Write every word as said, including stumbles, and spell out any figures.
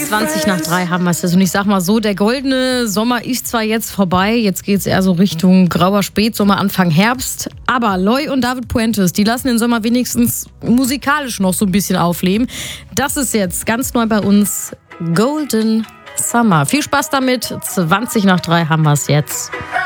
zwanzig nach drei haben wir es. Und ich sag mal so, der goldene Sommer ist zwar jetzt vorbei, jetzt geht es eher so Richtung grauer Spätsommer, Anfang Herbst. Aber Loy und David Puentes, die lassen den Sommer wenigstens musikalisch noch so ein bisschen aufleben. Das ist jetzt ganz neu bei uns, Golden Summer. Viel Spaß damit, zwanzig nach drei haben wir es jetzt.